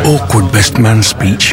awkward best man speech.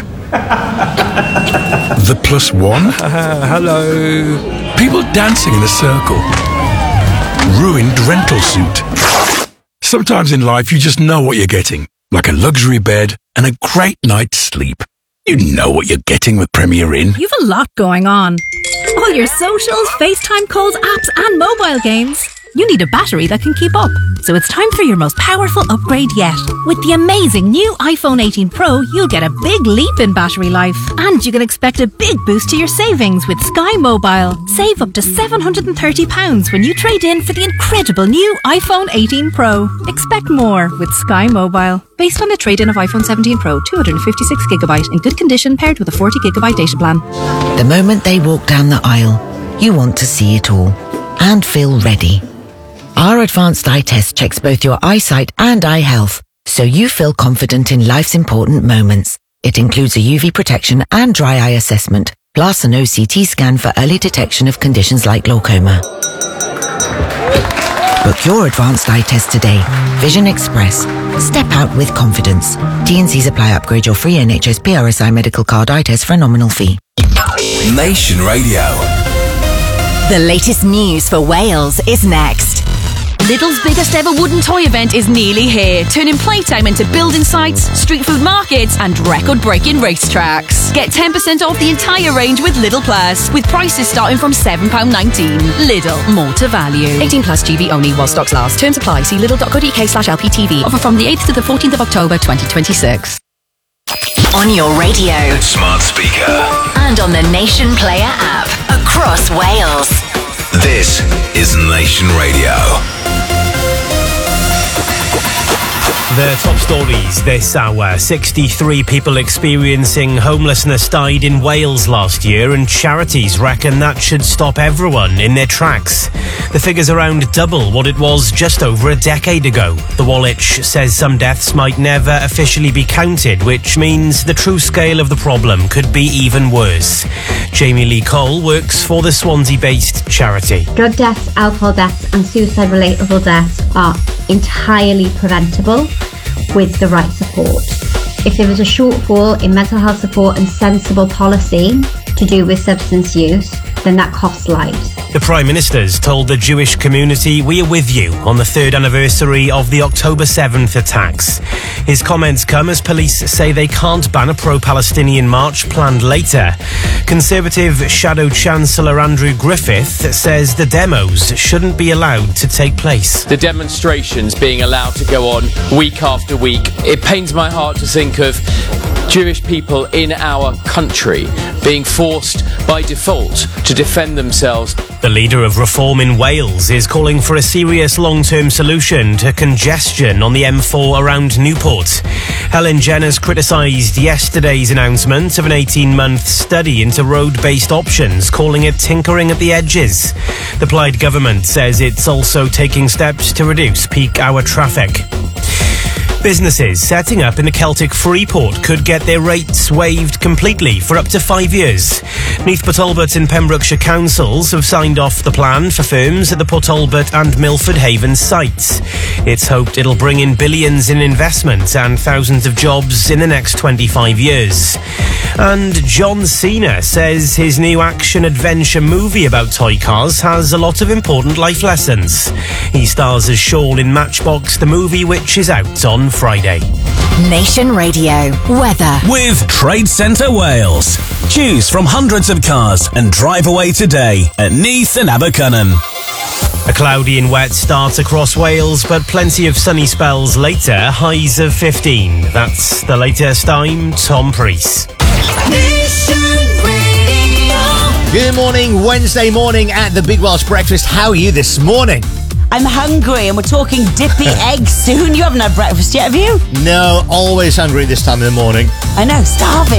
The +1. Hello. People dancing in a circle. Ruined rental suit. Sometimes in life you just know what you're getting, like a luxury bed and a great night's sleep. You know what you're getting with Premier Inn. You've a lot going on. All your socials, FaceTime calls, apps and mobile games. You need a battery that can keep up. So it's time for your most powerful upgrade yet. With the amazing new iPhone 18 Pro, you'll get a big leap in battery life. And you can expect a big boost to your savings with Sky Mobile. Save up to £730 when you trade in for the incredible new iPhone 18 Pro. Expect more with Sky Mobile. Based on the trade-in of iPhone 17 Pro, 256GB in good condition paired with a 40GB data plan. The moment they walk down the aisle, you want to see it all and feel ready. Our advanced eye test checks both your eyesight and eye health, so you feel confident in life's important moments. It includes a UV protection and dry eye assessment, plus an OCT scan for early detection of conditions like glaucoma. Book your advanced eye test today. Vision Express. Step out with confidence. T&Cs apply. Upgrade your free NHS PRSI medical card eye test for a nominal fee. Nation Radio. The latest news for Wales is next. Lidl's biggest ever wooden toy event is nearly here, turning playtime into building sites, street food markets and record-breaking racetracks. Get 10% off the entire range with Lidl Plus, with prices starting from £7.19. Lidl, more to value. 18 plus GB only while stocks last. Terms apply. See lidl.co.uk/LPTV. Offer from the 8th to the 14th of October 2026. On your radio, Smart speaker. and on the Nation Player app across Wales. This is Nation Radio. The top stories this hour. 63 people experiencing homelessness died in Wales last year, and charities reckon that should stop everyone in their tracks. The figure's around double what it was just over a decade ago. The Woolwich says some deaths might never officially be counted, which means the true scale of the problem could be even worse. Jamie Lee Cole works for the Swansea-based charity. Drug deaths, alcohol deaths and suicide-relatable deaths are entirely preventable with the right support. If there is a shortfall in mental health support and sensible policy to do with substance use, then that costs lives. The Prime Minister's told the Jewish community, "We are with you" on the 3rd anniversary of the October 7th attacks. His comments come as police say they can't ban a pro-Palestinian march planned later. Conservative Shadow Chancellor Andrew Griffith says the demos shouldn't be allowed to take place. The demonstrations being allowed to go on week after week, it pains my heart to think of Jewish people in our country being forced by default to defend themselves. The leader of Reform in Wales is calling for a serious long-term solution to congestion on the M4 around Newport. Helen Jenner's criticised yesterday's announcement of an 18-month study into road-based options, calling it tinkering at the edges. The Plaid government says it's also taking steps to reduce peak hour traffic. Businesses setting up in the Celtic Freeport could get their rates waived completely for up to 5 years. Neath Port Talbot and Pembrokeshire councils have signed off the plan for firms at the Port Talbot and Milford Haven sites. It's hoped it'll bring in billions in investment and thousands of jobs in the next 25 years. And John Cena says his new action-adventure movie about toy cars has a lot of important life lessons. He stars as Shawl in Matchbox, the movie, which is out on Friday. Nation Radio weather With Trade Centre Wales. Choose from hundreds of cars and drive away today at Neath and Abercynon. A cloudy and wet start across Wales, but plenty of sunny spells later, highs of 15. That's the latest. I'm Tom Preece. Good morning, Wednesday morning at the Big Welsh Breakfast. How are you this morning? I'm hungry and we're talking dippy eggs soon. You haven't had breakfast yet, have you? No, always hungry this time in the morning. I know, starving.